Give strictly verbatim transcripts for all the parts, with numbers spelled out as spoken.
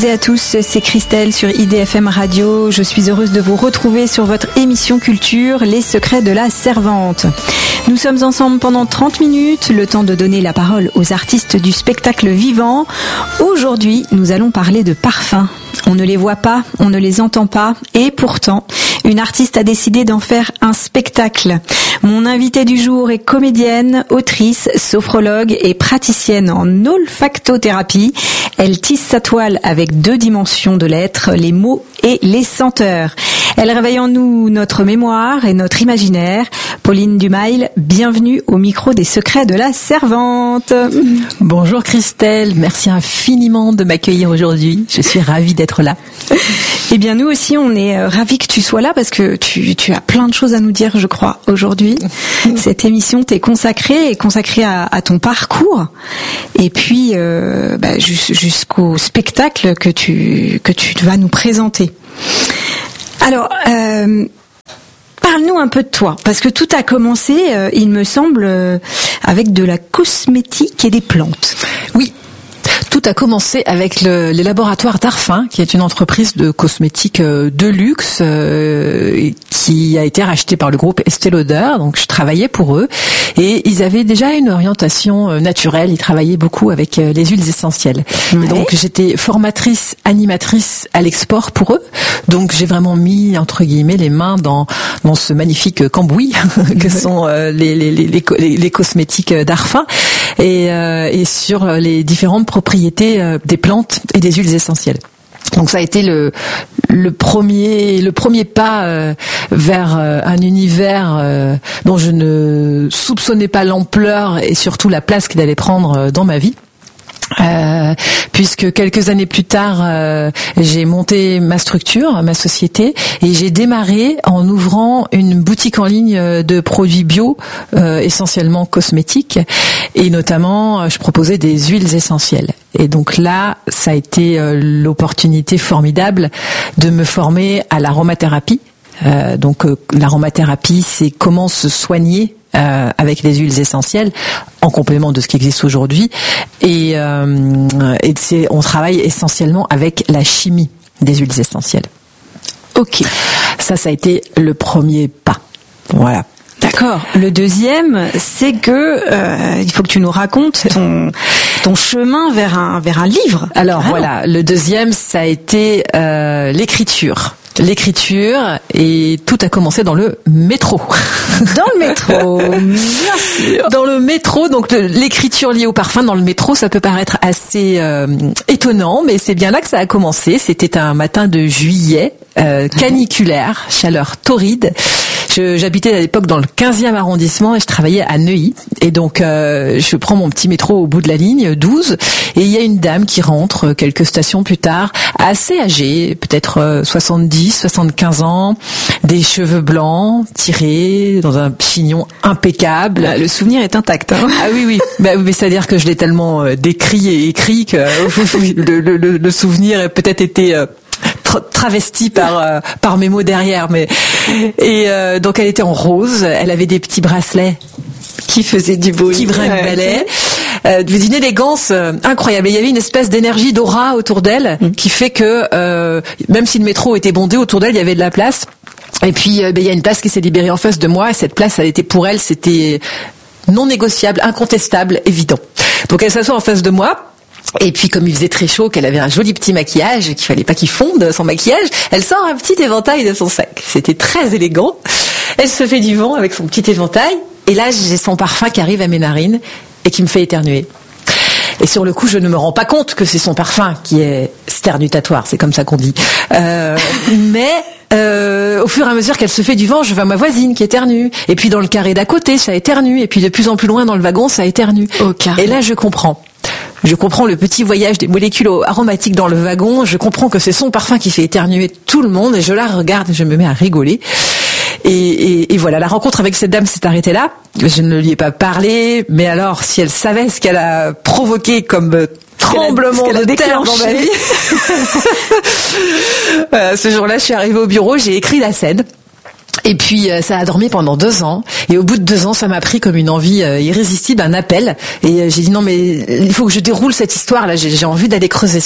toutes et à tous, c'est Christelle sur I D F M Radio. Je suis heureuse de vous retrouver sur votre émission culture, Les secrets de la servante. Nous sommes ensemble pendant trente minutes, le temps de donner la parole aux artistes du spectacle vivant. Aujourd'hui, nous allons parler de parfums. On ne les voit pas, on ne les entend pas, et pourtant, une artiste a décidé d'en faire un spectacle. Mon invitée du jour est comédienne, autrice, sophrologue et praticienne en olfactothérapie. Elle tisse sa toile avec deux dimensions de l'être, les mots et les senteurs. Elle réveille en nous notre mémoire et notre imaginaire. Pauline Dumail, bienvenue au micro des secrets de la servante. Bonjour Christelle, merci infiniment de m'accueillir aujourd'hui. Je suis ravie d'être là. Eh bien nous aussi, on est ravis que tu sois là parce que tu, tu as plein de choses à nous dire, je crois, aujourd'hui. Cette émission t'est consacrée et consacrée à, à ton parcours et puis euh, bah, jusqu'au spectacle que tu que tu vas nous présenter. Alors, euh, parle-nous un peu de toi, parce que tout a commencé, euh, il me semble, euh, avec de la cosmétique et des plantes. Oui. Tout a commencé avec le, les laboratoires Darphin, qui est une entreprise de cosmétiques de luxe euh, qui a été rachetée par le groupe Estée Lauder. Donc je travaillais pour eux et ils avaient déjà une orientation naturelle. Ils travaillaient beaucoup avec les huiles essentielles. Ouais. Donc j'étais formatrice, animatrice à l'export pour eux. Donc j'ai vraiment mis entre guillemets les mains dans dans ce magnifique cambouis que sont euh, les, les, les, les, les cosmétiques Darphin et, euh, et sur les différentes propriétés des plantes et des huiles essentielles. Donc ça a été le le premier le premier pas euh, vers euh, un univers euh, dont je ne soupçonnais pas l'ampleur et surtout la place qu'il allait prendre euh, dans ma vie. Euh, puisque quelques années plus tard, euh, j'ai monté ma structure, ma société, et j'ai démarré en ouvrant une boutique en ligne de produits bio, euh, essentiellement cosmétiques, et notamment, je proposais des huiles essentielles. Et donc là, ça a été euh, l'opportunité formidable de me former à l'aromathérapie. Euh, donc euh, l'aromathérapie, c'est comment se soigner Euh, avec les huiles essentielles en complément de ce qui existe aujourd'hui et, euh, et c'est, on travaille essentiellement avec la chimie des huiles essentielles. Ok, ça ça a été le premier pas. Voilà. D'accord. Le deuxième, c'est que euh, il faut que tu nous racontes ton ton chemin vers un vers un livre. Alors vraiment. Voilà, le deuxième, ça a été euh, l'écriture. L'écriture et tout a commencé dans le métro. Dans le métro, bien sûr. Dans le métro, donc le, l'écriture liée au parfum dans le métro, ça peut paraître assez euh, étonnant, mais c'est bien là que ça a commencé. C'était un matin de juillet, euh, caniculaire, chaleur torride. Je, j'habitais à l'époque dans le quinzième arrondissement et je travaillais à Neuilly. Et donc, euh, je prends mon petit métro au bout de la ligne, douze, et il y a une dame qui rentre quelques stations plus tard, assez âgée, peut-être euh, soixante-dix, soixante-quinze ans, des cheveux blancs, tirés, dans un chignon impeccable. Le souvenir est intact. Hein. Ah oui, oui. Bah, mais c'est-à-dire que je l'ai tellement euh, décrit et écrit que euh, le, le, le souvenir a peut-être été... Euh, travestie par euh, par mes mots derrière, mais et euh, donc elle était en rose, elle avait des petits bracelets qui faisaient du bruit, qui brinque-ballaient, euh, d'une élégance euh, incroyable. Et il y avait une espèce d'énergie d'aura autour d'elle mmh. qui fait que euh, même si le métro était bondé, autour d'elle il y avait de la place. Et puis euh, ben, il y a une place qui s'est libérée en face de moi et cette place, elle était pour elle, c'était non négociable, incontestable, évident. Donc elle s'assoit en face de moi. Et puis comme il faisait très chaud, qu'elle avait un joli petit maquillage, qu'il fallait pas qu'il fonde son maquillage, elle sort un petit éventail de son sac. C'était très élégant. Elle se fait du vent avec son petit éventail. Et là, j'ai son parfum qui arrive à mes narines et qui me fait éternuer. Et sur le coup, je ne me rends pas compte que c'est son parfum qui est sternutatoire. C'est comme ça qu'on dit. Euh, mais... Euh, au fur et à mesure qu'elle se fait du vent, je vois ma voisine qui éternue. Et puis dans le carré d'à côté, ça éternue. Et puis de plus en plus loin dans le wagon, ça éternue. Oh, et là, je comprends. Je comprends le petit voyage des molécules aromatiques dans le wagon. Je comprends que c'est son parfum qui fait éternuer tout le monde. Et je la regarde et je me mets à rigoler. Et, et, et voilà, la rencontre avec cette dame s'est arrêtée là. Je ne lui ai pas parlé. Mais alors, si elle savait ce qu'elle a provoqué comme tremblement de terre dans ma vie. Voilà, ce jour-là, je suis arrivée au bureau, j'ai écrit la scène. Et puis euh, ça a dormi pendant deux ans. Et au bout de deux ans, ça m'a pris comme une envie euh, irrésistible, un appel. Et euh, j'ai dit non mais il faut que je déroule cette histoire là. J'ai, j'ai envie d'aller creuser ça.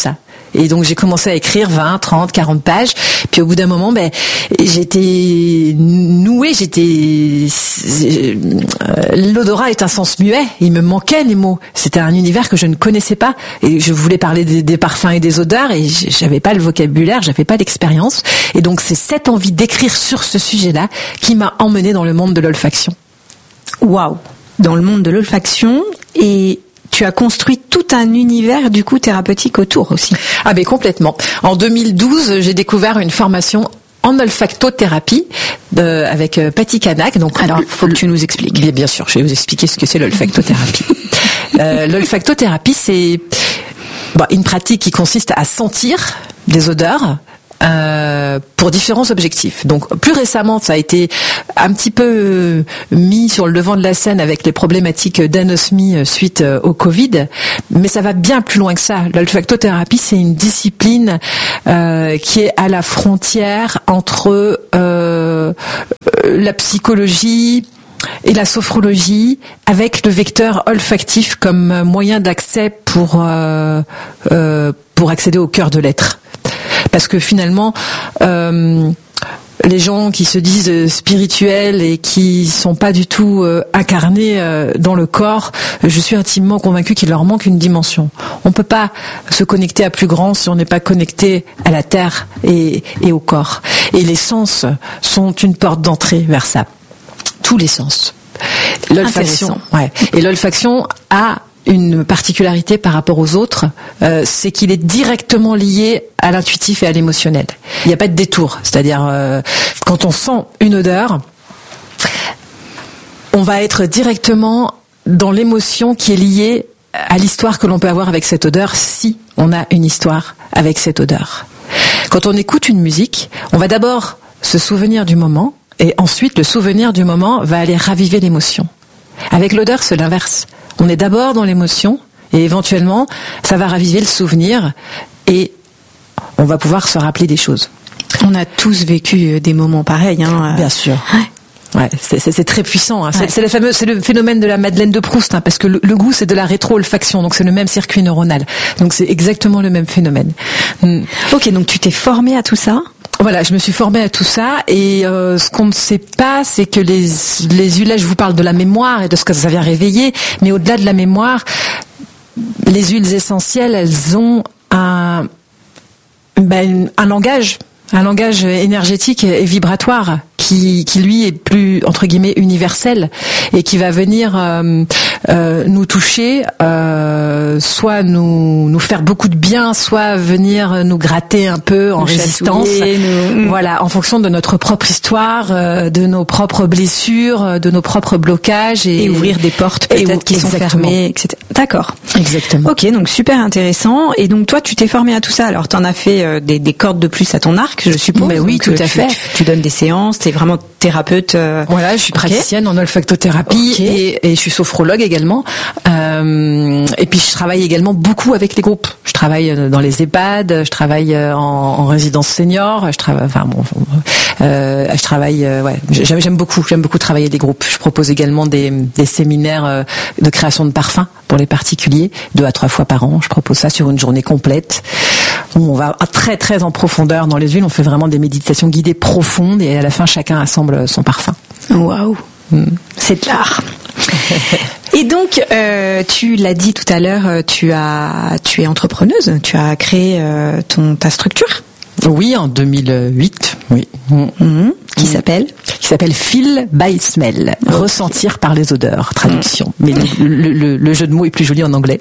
Et donc j'ai commencé à écrire vingt, trente, quarante pages. Puis au bout d'un moment, ben j'étais nouée, j'étais l'odorat est un sens muet. Il me manquait les mots. C'était un univers que je ne connaissais pas et je voulais parler des, des parfums et des odeurs et j'avais pas le vocabulaire, j'avais pas l'expérience. Et donc c'est cette envie d'écrire sur ce sujet-là qui m'a emmenée dans le monde de l'olfaction. Waouh, dans le monde de l'olfaction. Et tu as construit tout un univers du coup thérapeutique autour aussi. Ah ben complètement. En deux mille douze, j'ai découvert une formation en olfactothérapie de, avec euh, Patty Kanak. Donc, alors, il faut que tu nous expliques. Bien, bien sûr, je vais vous expliquer ce que c'est l'olfactothérapie. euh, l'olfactothérapie, c'est bon, une pratique qui consiste à sentir des odeurs Euh, pour différents objectifs. Donc plus récemment, ça a été un petit peu euh, mis sur le devant de la scène avec les problématiques d'anosmie suite euh, au Covid, mais ça va bien plus loin que ça. L'olfactothérapie, c'est une discipline euh, qui est à la frontière entre euh, la psychologie et la sophrologie, avec le vecteur olfactif comme moyen d'accès pour euh, euh, pour accéder au cœur de l'être. Parce que finalement, euh, les gens qui se disent spirituels et qui sont pas du tout euh, incarnés euh, dans le corps, je suis intimement convaincue qu'il leur manque une dimension. On peut pas se connecter à plus grand si on n'est pas connecté à la terre et, et au corps. Et les sens sont une porte d'entrée vers ça. Tous les sens. L'olfaction, ouais. Et l'olfaction a une particularité par rapport aux autres, euh, c'est qu'il est directement lié à l'intuitif et à l'émotionnel. Il n'y a pas de détour. C'est-à-dire, euh, quand on sent une odeur, on va être directement dans l'émotion qui est liée à l'histoire que l'on peut avoir avec cette odeur, si on a une histoire avec cette odeur. Quand on écoute une musique, on va d'abord se souvenir du moment, et ensuite le souvenir du moment va aller raviver l'émotion. Avec l'odeur, c'est l'inverse. On est d'abord dans l'émotion et éventuellement, ça va raviver le souvenir et on va pouvoir se rappeler des choses. On a tous vécu des moments pareils. Hein. Bien sûr. Ouais. Ouais, c'est, c'est, c'est très puissant. Hein. C'est, ouais. c'est, le fameux, c'est le phénomène de la Madeleine de Proust, hein, parce que le, le goût, c'est de la rétro-olfaction, donc c'est le même circuit neuronal. Donc c'est exactement le même phénomène. Mm. Ok, donc tu t'es formée à tout ça ? Voilà, je me suis formée à tout ça et euh, ce qu'on ne sait pas, c'est que les les huiles, là je vous parle de la mémoire et de ce que ça vient réveiller, mais au-delà de la mémoire, les huiles essentielles, elles ont un ben, un langage, un langage énergétique et vibratoire qui qui lui est plus entre guillemets universel et qui va venir euh, euh, nous toucher, euh, soit nous nous faire beaucoup de bien, soit venir nous gratter un peu en nous résistance. Nous... Voilà, en fonction de notre propre histoire, euh, de nos propres blessures, de nos propres blocages et, et ouvrir des portes peut-être et, qui exactement. sont fermées, et cetera. D'accord. Exactement. Ok, donc super intéressant. Et donc toi, tu t'es formé à tout ça. Alors, t'en as fait euh, des, des cordes de plus à ton arc, je suppose. Mais oui, donc, tout à tu, fait. Tu, tu donnes des séances. T'es vraiment thérapeute. Euh... Voilà, je suis okay. praticienne en olfactothérapie okay. et, et je suis sophrologue également. Euh, et puis je travaille également beaucoup avec les groupes. Je travaille dans les EHPAD, je travaille en, en résidence senior. Je travaille, enfin bon, euh, je travaille. Euh, ouais, j'aime, j'aime beaucoup, j'aime beaucoup travailler des groupes. Je propose également des, des séminaires de création de parfums pour les particuliers, deux à trois fois par an. Je propose ça sur une journée complète. On va très très en profondeur dans les huiles. On fait vraiment des méditations guidées profondes et à la fin chacun assemble son parfum. Waouh, mmh. C'est de l'art. Et donc, euh, tu l'as dit tout à l'heure, tu as, tu es entrepreneuse. Tu as créé euh, ton ta structure. Oui, en deux mille huit. Oui. Mmh. Qui mmh. s'appelle Qui s'appelle Feel by Smell. Okay. Ressentir par les odeurs. Traduction. Mmh. Mais le, le, le, le jeu de mots est plus joli en anglais.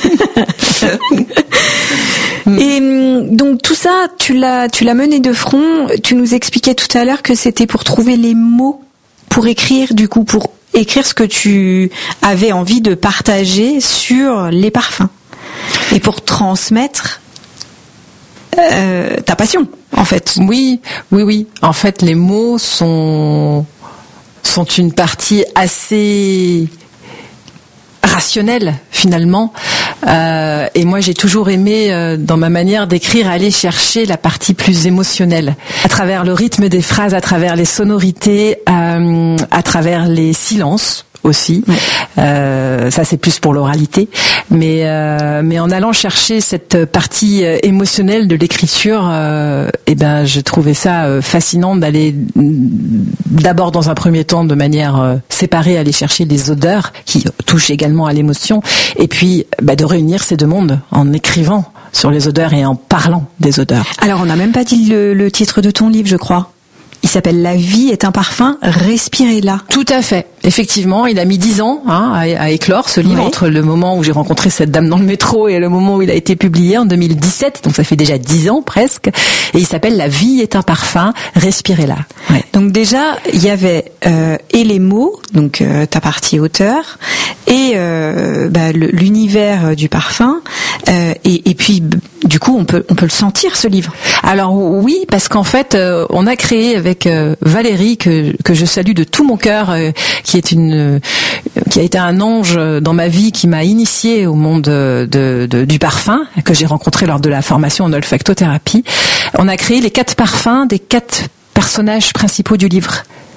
Et donc tout ça, tu l'as, tu l'as mené de front. Tu nous expliquais tout à l'heure que c'était pour trouver les mots pour écrire, du coup, pour écrire ce que tu avais envie de partager sur les parfums et pour transmettre euh, ta passion, en fait. Oui, oui, oui. En fait, les mots sont sont une partie assez rationnelle finalement. Euh, et moi, j'ai toujours aimé, euh, dans ma manière d'écrire, aller chercher la partie plus émotionnelle, à travers le rythme des phrases, à travers les sonorités, euh, à travers les silences aussi. Ouais. Euh, ça c'est plus pour l'oralité, mais euh, mais en allant chercher cette partie émotionnelle de l'écriture, euh, et ben j'ai trouvé ça fascinant d'aller d'abord dans un premier temps de manière euh, séparée aller chercher les odeurs qui touchent également à l'émotion, et puis bah, de réunir ces deux mondes en écrivant sur les odeurs et en parlant des odeurs. Alors on n'a même pas dit le, le titre de ton livre, je crois. Il s'appelle La vie est un parfum, respirez-la. Tout à fait. Effectivement, il a mis dix ans hein, à, à éclore ce livre, oui. entre le moment où j'ai rencontré cette dame dans le métro et le moment où il a été publié en deux mille dix-sept. Donc ça fait déjà dix ans presque. Et il s'appelle La vie est un parfum, respirez-la. Ouais. Donc déjà, il y avait euh, et les mots, donc euh, ta partie auteur, et euh, bah, le, l'univers du parfum. Euh, et, et puis du coup, on peut on peut le sentir ce livre. Alors oui, parce qu'en fait, euh, on a créé avec euh, Valérie que que je salue de tout mon cœur, euh, qui est une euh, qui a été un ange dans ma vie, qui m'a initiée au monde de, de, de du parfum, que j'ai rencontré lors de la formation en olfactothérapie. On a créé les quatre parfums des quatre personnages principaux du livre.